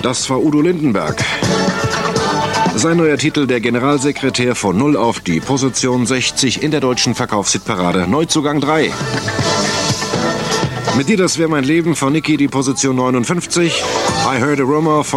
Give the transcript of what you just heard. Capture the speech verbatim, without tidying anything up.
Das war Udo Lindenberg. Sein neuer Titel, der Generalsekretär von Null auf die Position sechzig in der deutschen Verkaufshitparade. Neuzugang drei. Mit dir, das wäre mein Leben von Niki, die Position neunundfünfzig. I Heard a Rumor von